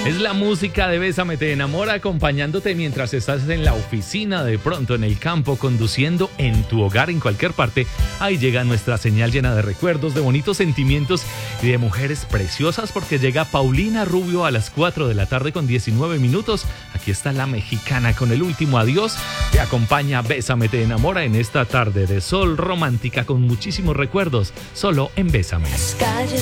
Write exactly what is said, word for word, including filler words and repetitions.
Es la música de Bésame te enamora, acompañándote mientras estás en la oficina, de pronto en el campo, conduciendo, en tu hogar, en cualquier parte. Ahí llega nuestra señal llena de recuerdos, de bonitos sentimientos y de mujeres preciosas, porque llega Paulina Rubio a las cuatro de la tarde con diecinueve minutos. Aquí está la mexicana con el último adiós. Te acompaña Bésame te enamora en esta tarde de sol romántica con muchísimos recuerdos, solo en Bésame. Las calles